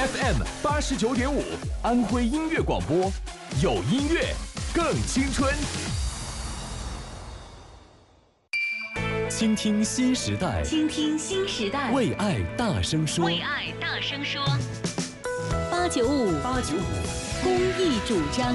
FM 89.5，安徽音乐广播，有音乐更青春。倾听新时代， 倾听新时代， 为爱大声说， 为爱大声说。895公益主张。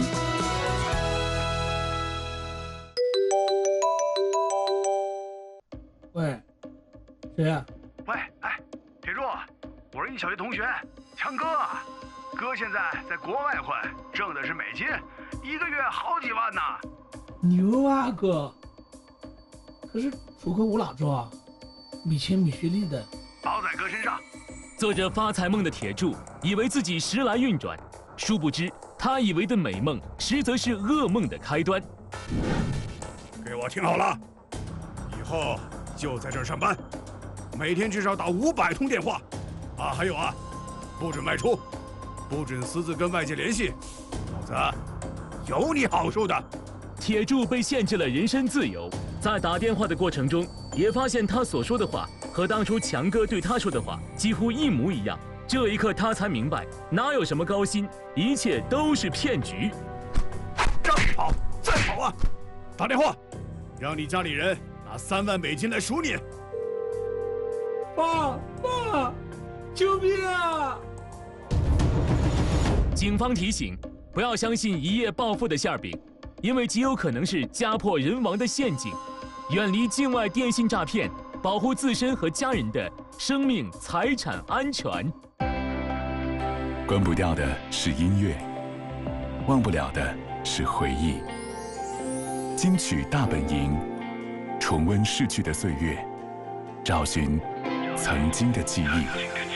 喂，谁呀？ 喂，哎，铁柱，我是你小学同学强哥啊。哥现在在国外混，挣的是美金，1个月好几万呢。 牛啊哥！可是出口我哪知道啊？没钱没学历的。 包在哥身上。 做着发财梦的铁柱，以为自己时来运转，殊不知他以为的美梦，实则是噩梦的开端。 给我听好了，以后就在这儿上班，每天至少打500通电话。啊，还有啊，不准外出，不准私自跟外界联系，否则有你好受的。 铁柱被限制了人身自由，在打电话的过程中，也发现他所说的话和当初强哥对他说的话几乎一模一样。这一刻，他才明白，哪有什么高薪，一切都是骗局。 让你跑，再跑啊！打电话，让你家里人拿3万美金来赎你。 爸，救命啊！ 警方提醒，不要相信一夜暴富的馅饼，因为极有可能是家破人亡的陷阱。远离境外电信诈骗，保护自身和家人的生命财产安全。 关不掉的是音乐，忘不了的是回忆。金曲大本营，重温逝去的岁月，找寻曾经的记忆。